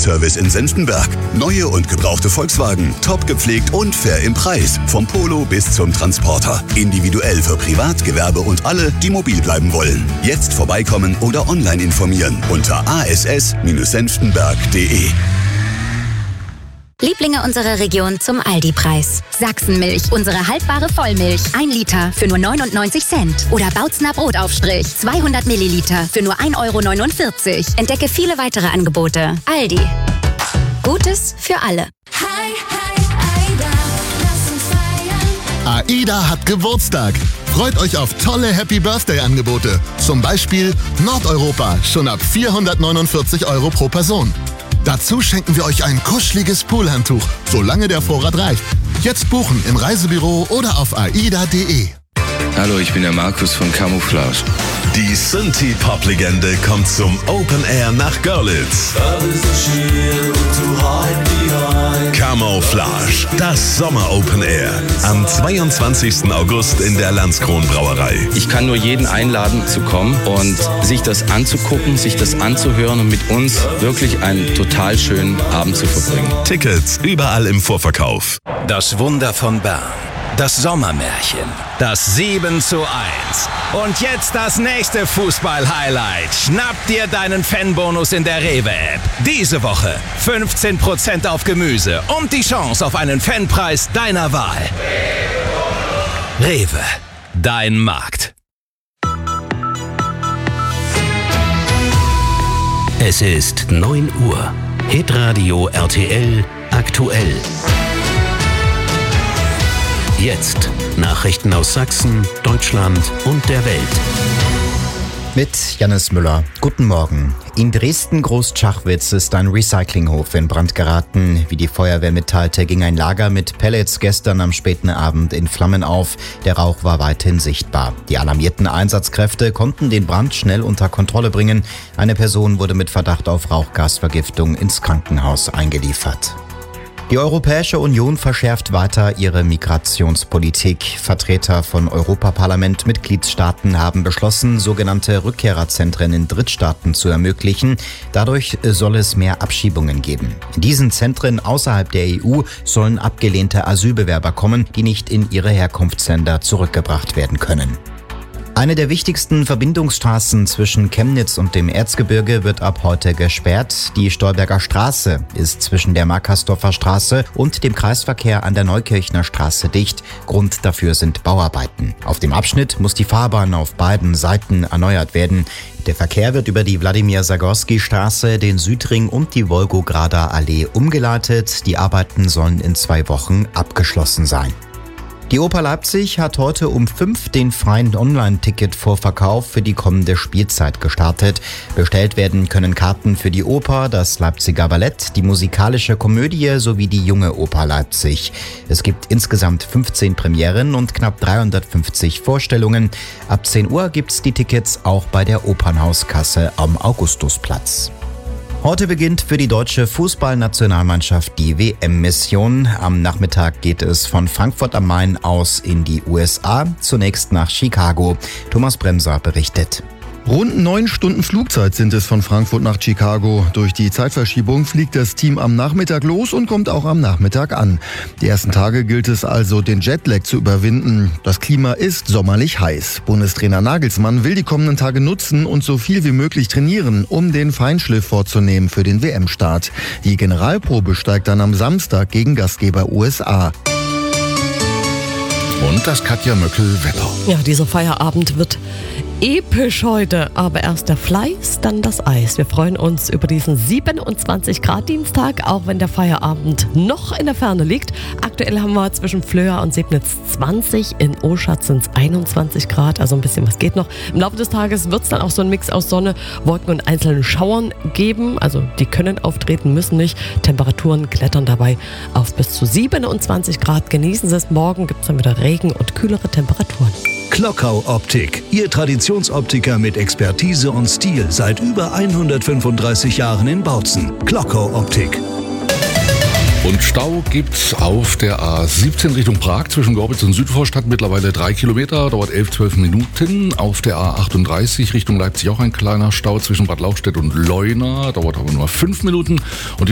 Kundenservice in Senftenberg. Neue und gebrauchte Volkswagen, top gepflegt und fair im Preis. Vom Polo bis zum Transporter. Individuell für Privat, Gewerbe und alle, die mobil bleiben wollen. Jetzt vorbeikommen oder online informieren unter ass-senftenberg.de. Lieblinge unserer Region zum Aldi-Preis. Sachsenmilch, unsere haltbare Vollmilch. 1 Liter für nur 99 Cent. Oder Bautzner Brotaufstrich, 200 Milliliter für nur 1,49 €. Entdecke viele weitere Angebote. Aldi. Gutes für alle. AIDA hat Geburtstag. Freut euch auf tolle Happy-Birthday-Angebote. Zum Beispiel Nordeuropa, schon ab 449 € pro Person. Dazu schenken wir euch ein kuscheliges Poolhandtuch, solange der Vorrat reicht. Jetzt buchen im Reisebüro oder auf aida.de. Hallo, ich bin der Markus von Camouflage. Die Synthie-Pop-Legende kommt zum Open Air nach Görlitz. Camouflage, das Sommer-Open Air. Am 22. August in der Landskron-Brauerei. Ich kann nur jeden einladen zu kommen und sich das anzugucken, sich das anzuhören und mit uns wirklich einen total schönen Abend zu verbringen. Tickets überall im Vorverkauf. Das Wunder von Bern. Das Sommermärchen. Das 7:1. Und jetzt das nächste Fußball-Highlight. Schnapp dir deinen Fanbonus in der Rewe-App. Diese Woche 15% auf Gemüse und die Chance auf einen Fanpreis deiner Wahl. Rewe. Dein Markt. Es ist 9 Uhr. Hitradio RTL aktuell. Jetzt Nachrichten aus Sachsen, Deutschland und der Welt. Mit Jannis Müller. Guten Morgen. In Dresden-Großschachwitz ist ein Recyclinghof in Brand geraten. Wie die Feuerwehr mitteilte, ging ein Lager mit Pellets gestern am späten Abend in Flammen auf. Der Rauch war weithin sichtbar. Die alarmierten Einsatzkräfte konnten den Brand schnell unter Kontrolle bringen. Eine Person wurde mit Verdacht auf Rauchgasvergiftung ins Krankenhaus eingeliefert. Die Europäische Union verschärft weiter ihre Migrationspolitik. Vertreter von Europaparlament, Mitgliedstaaten haben beschlossen, sogenannte Rückkehrerzentren in Drittstaaten zu ermöglichen. Dadurch soll es mehr Abschiebungen geben. In diesen Zentren außerhalb der EU sollen abgelehnte Asylbewerber kommen, die nicht in ihre Herkunftsländer zurückgebracht werden können. Eine der wichtigsten Verbindungsstraßen zwischen Chemnitz und dem Erzgebirge wird ab heute gesperrt. Die Stolberger Straße ist zwischen der Markersdorfer Straße und dem Kreisverkehr an der Neukirchner Straße dicht. Grund dafür sind Bauarbeiten. Auf dem Abschnitt muss die Fahrbahn auf beiden Seiten erneuert werden. Der Verkehr wird über die Wladimir-Sagorski-Straße, den Südring und die Wolgograder Allee umgeleitet. Die Arbeiten sollen in 2 Wochen abgeschlossen sein. Die Oper Leipzig hat heute um 5 den freien Online-Ticket-Vorverkauf für die kommende Spielzeit gestartet. Bestellt werden können Karten für die Oper, das Leipziger Ballett, die musikalische Komödie sowie die Junge Oper Leipzig. Es gibt insgesamt 15 Premieren und knapp 350 Vorstellungen. Ab 10 Uhr gibt's die Tickets auch bei der Opernhauskasse am Augustusplatz. Heute beginnt für die deutsche Fußballnationalmannschaft die WM-Mission. Am Nachmittag geht es von Frankfurt am Main aus in die USA, zunächst nach Chicago. Thomas Bremser berichtet. Rund 9 Stunden Flugzeit sind es von Frankfurt nach Chicago. Durch die Zeitverschiebung fliegt das Team am Nachmittag los und kommt auch am Nachmittag an. Die ersten Tage gilt es also, den Jetlag zu überwinden. Das Klima ist sommerlich heiß. Bundestrainer Nagelsmann will die kommenden Tage nutzen und so viel wie möglich trainieren, um den Feinschliff vorzunehmen für den WM-Start. Die Generalprobe steigt dann am Samstag gegen Gastgeber USA. Und das Katja Möckel-Wetter. Ja, dieser Feierabend wird episch heute, aber erst der Fleiß, dann das Eis. Wir freuen uns über diesen 27 Grad Dienstag, auch wenn der Feierabend noch in der Ferne liegt. Aktuell haben wir zwischen Flöa und Sebnitz 20, in Oschatz sind es 21 Grad, also ein bisschen was geht noch. Im Laufe des Tages wird es dann auch so ein Mix aus Sonne, Wolken und einzelnen Schauern geben, also die können auftreten, müssen nicht. Temperaturen klettern dabei auf bis zu 27 Grad. Genießen Sie es, morgen gibt es dann wieder Regen und kühlere Temperaturen. Klockau Optik, Ihr Traditionsoptiker mit Expertise und Stil seit über 135 Jahren in Bautzen. Klockau Optik. Und Stau gibt's auf der A17 Richtung Prag zwischen Gorbitz und Südvorstadt mittlerweile 3 Kilometer, dauert 11-12 Minuten. Auf der A38 Richtung Leipzig auch ein kleiner Stau zwischen Bad Lauchstädt und Leuna, dauert aber nur 5 Minuten. Und